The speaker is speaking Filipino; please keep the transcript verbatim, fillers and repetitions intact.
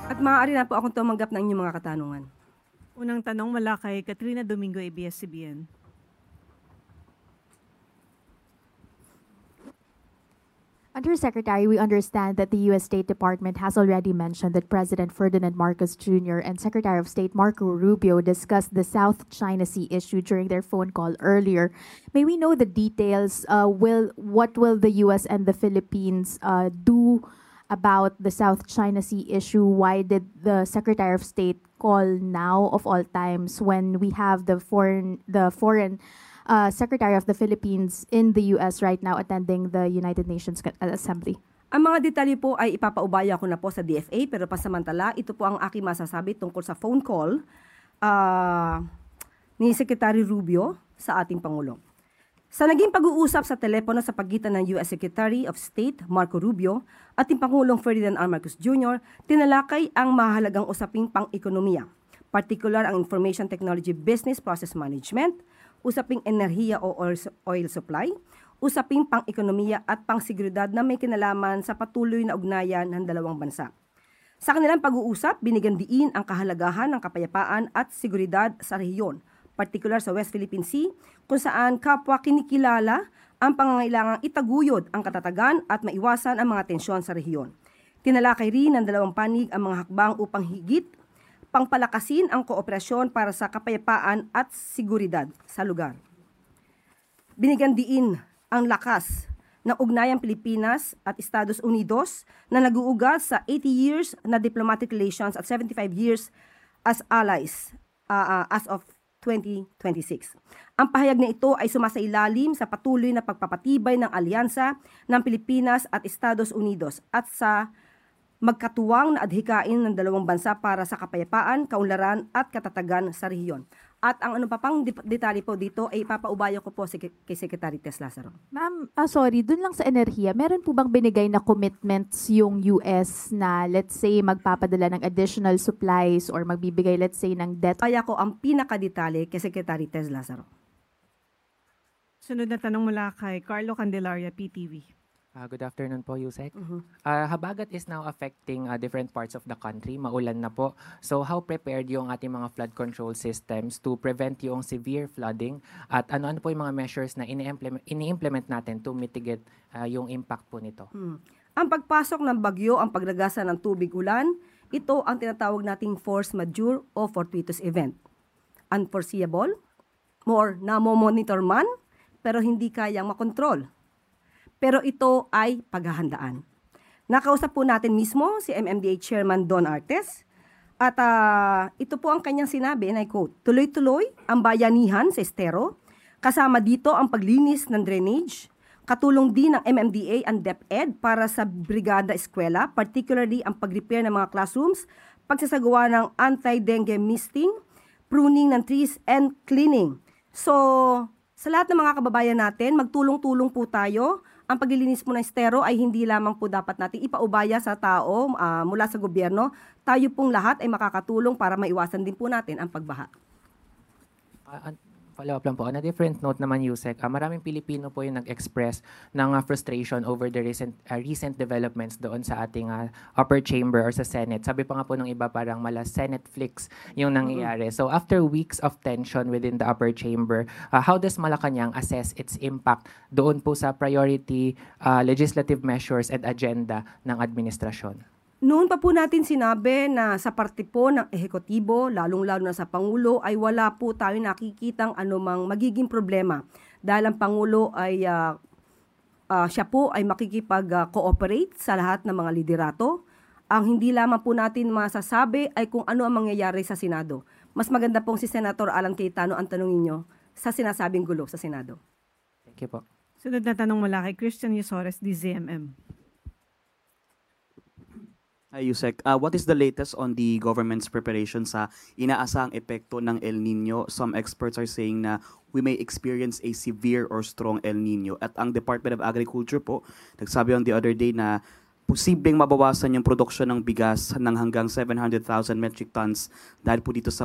At maaari na po akong tumanggap ng inyong mga katanungan. Unang tanong mula kay Katrina Domingo, A B S C B N. Undersecretary, we understand that the U S State Department has already mentioned that President Ferdinand Marcos Junior and Secretary of State Marco Rubio discussed the South China Sea issue during their phone call earlier. May we know the details? Uh, will what will the U S and the Philippines uh, do about the South China Sea issue? Why did the Secretary of State call now of all times when we have the foreign the foreign Uh, Secretary of the Philippines in the U S right now attending the United Nations Assembly? Ang mga detalye po ay ipapaubaya ko na po sa D F A, pero pasamantala, ito po ang aking masasabi tungkol sa phone call uh, ni Secretary Rubio sa ating Pangulo. Sa naging pag-uusap sa telepono sa pagitan ng U S Secretary of State Marco Rubio at ating Pangulong Ferdinand R. Marcos Junior, tinalakay ang mahalagang usaping pang-ekonomiya, particular ang Information Technology Business Process Management, usaping enerhiya o oil supply, usaping pang-ekonomiya at pang-seguridad na may kinalaman sa patuloy na ugnayan ng dalawang bansa. Sa kanilang pag-uusap, binigyan diin ang kahalagahan ng kapayapaan at seguridad sa rehiyon, partikular sa West Philippine Sea, kung saan kapwa kinikilala ang pangangailangang itaguyod ang katatagan at maiwasan ang mga tensyon sa rehiyon. Tinalakay rin ng dalawang panig ang mga hakbang upang higit pangpalakasin ang kooperasyon para sa kapayapaan at seguridad sa lugar. Binigyan diin ang lakas ng ugnayang Pilipinas at Estados Unidos na nag-uugat sa eighty years na diplomatic relations at seventy-five years as allies uh, uh, as of twenty twenty-six. Ang pahayag na ito ay sumasailalim sa patuloy na pagpapatibay ng alyansa ng Pilipinas at Estados Unidos at sa magkatuwang na adhikain ng dalawang bansa para sa kapayapaan, kaunlaran at katatagan sa rehiyon. At ang ano pa pang detalye po dito ay ipapaubaya ko po si, kay Secretary Tess Lazaro. Ma'am, ah, sorry, dun lang sa enerhiya, meron po bang binigay na commitments yung U S na let's say magpapadala ng additional supplies or magbibigay let's say ng debt? Kaya ko ang pinakadetalye kay Secretary Tess Lazaro. Sunod na tanong mula kay Carlo Candelaria, P T V. Uh, good afternoon po, Yusek. Uh-huh. Uh, habagat is now affecting uh, different parts of the country. Maulan na po. So how prepared yung ating mga flood control systems to prevent yung severe flooding? At ano-ano po yung mga measures na ini-implement, ini-implement natin to mitigate uh, yung impact po nito? Hmm. Ang pagpasok ng bagyo, ang pagragasa ng tubig ulan, ito ang tinatawag nating force majeure o fortuitous event. Unforeseeable, more na-monitor man, pero hindi kayang makontrol. Pero ito ay paghahandaan. Nakausap po natin mismo si M M D A Chairman Don Artes at uh, ito po ang kanyang sinabi, and I quote, tuloy-tuloy ang bayanihan sa estero, kasama dito ang paglinis ng drainage, katulong din ng M M D A and DepEd para sa brigada eskwela, particularly ang pag-repair ng mga classrooms, pagsasagawa ng anti-dengue misting, pruning ng trees, and cleaning. So, sa lahat ng mga kababayan natin, magtulong-tulong po tayo. Ang paglilinis po ng estero ay hindi lamang po dapat natin ipaubaya sa tao uh, mula sa gobyerno. Tayo pong lahat ay makakatulong para maiwasan din po natin ang pagbaha. Uh, follow up lang po. On a different note naman, Yusek, uh, maraming Pilipino po yung nag-express ng uh, frustration over the recent uh, recent developments doon sa ating uh, upper chamber or sa Senate. Sabi pa nga po ng iba parang mala Senate flicks yung nangyayari. Mm-hmm. So after weeks of tension within the upper chamber, uh, how does Malacanang assess its impact doon po sa priority uh, legislative measures and agenda ng administrasyon? Noon pa po natin sinabi na sa parte po ng ehekutibo, lalong-lalo na sa Pangulo, ay wala po tayo nakikitang anumang magiging problema. Dahil ang Pangulo ay, uh, uh, siya po ay makikipag-cooperate sa lahat ng mga liderato. Ang hindi lamang po natin masasabi ay kung ano ang mangyayari sa Senado. Mas maganda pong si Senator Alan Cayetano ang tanongin nyo sa sinasabing gulo sa Senado. Thank you po. Sunod na tanong mula kay Christian Yusores, D Z M M. Hi, Yusek. Uh, what is the latest on the government's preparation sa inaasahang epekto ng El Nino? Some experts are saying na we may experience a severe or strong El Nino. At ang Department of Agriculture po, nagsabi on the other day na posibleng mabawasan yung produksyon ng bigas ng hanggang seven hundred thousand metric tons dahil po dito sa